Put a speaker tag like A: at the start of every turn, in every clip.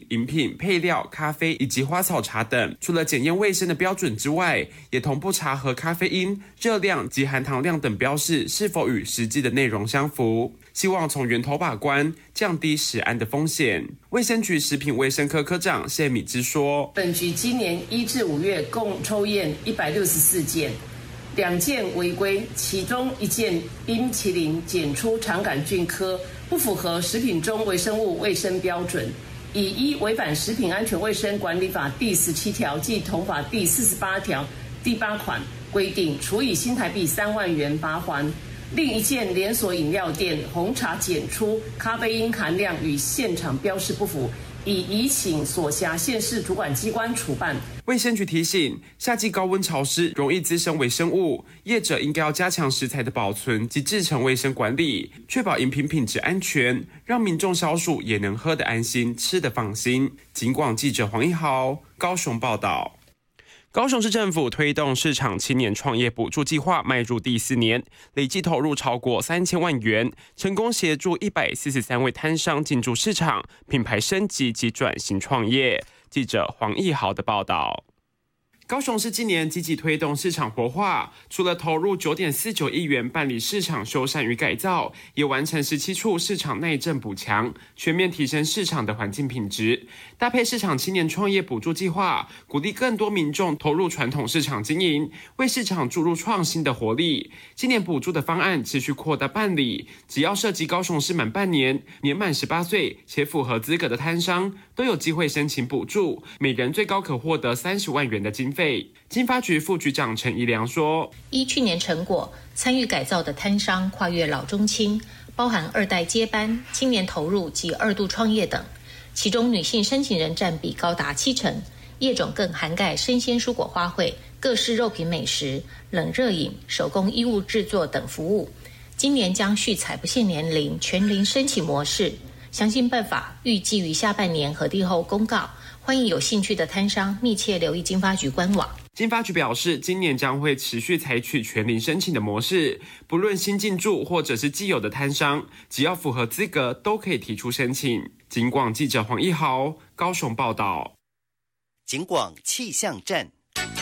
A: 饮品、配料、咖啡以及花草茶等，除了检验卫生的标准之外，也同步查核咖啡因、热量及含糖量等标示是否与实际的内容相符，希望从源头把关，降低食安的风险。卫生局食品卫生科科长谢敏之说，
B: 本局今年1至5月共抽验164件，2件违规，其中1件冰淇淋检出肠杆菌科，不符合食品中微生物卫生标准，以依违反食品安全卫生管理法第17条暨同法第48条第8款规定，处以新台币3万元罚锾。另1件连锁饮料店红茶检出咖啡因含量与现场标示不符，已请所辖县市主管机关处办。
A: 卫生局提醒，夏季高温潮湿，容易滋生微生物，业者应该要加强食材的保存及制程卫生管理，确保饮品品质安全，让民众消暑也能喝得安心，吃得放心。警广记者黄一豪高雄报道。高雄市政府推动市场青年创业补助计划迈入第4年，累计投入超过3000万元，成功协助143位摊商进驻市场、品牌升级及转型创业。记者黄义豪的报道。高雄市今年积极推动市场活化，除了投入9.49亿元办理市场修缮与改造，也完成17处市场内政补强，全面提升市场的环境品质。搭配市场青年创业补助计划，鼓励更多民众投入传统市场经营，为市场注入创新的活力。今年补助的方案持续扩大办理，只要涉及高雄市满半年、年满18岁且符合资格的摊商，都有机会申请补助，每人最高可获得30万元的经费。经发局副局长陈怡良说，
C: 依去年成果，参与改造的摊商跨越老中青，包含2代接班、青年投入及2度创业等，其中女性申请人占比高达70%，业种更涵盖生鲜蔬果花卉、各式肉品美食、冷热饮、手工衣物制作等服务。今年将续采不限年龄全龄申请模式，详细办法预计于下半年核定后公告，欢迎有兴趣的摊商密切留意经发局官网。
A: 经发局表示，今年将会持续采取全龄申请的模式，不论新进驻或者是既有的摊商，只要符合资格都可以提出申请。警广记者黄一豪高雄报道。
D: 警广气象站。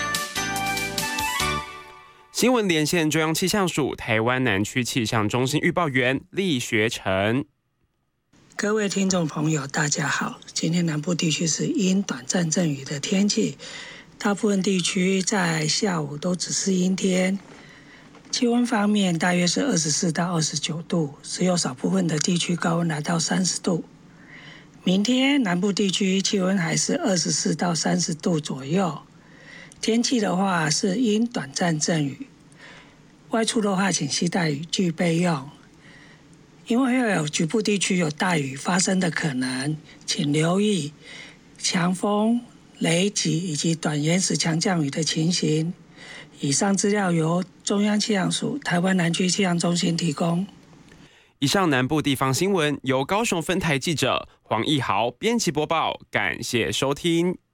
A: 新闻连线中央气象署台湾南区气象中心预报员厉学成。
E: 各位听众朋友大家好，今天南部地区是阴短暂阵雨的天气，大部分地区在下午都只是阴天。气温方面大约是24到29度，只有少部分的地区高温来到30度。明天南部地区气温还是24到30度左右，天气的话是阴短暂阵雨，外出的话请携带雨具备用，因为会有局部地区有大雨发生的可能，请留意强风、雷击以及短延时强降雨的情形。以上资料由中央气象署台湾南区气象中心提供。
A: 以上南部地方新闻由高雄分台记者黄义豪编辑播报，感谢收听。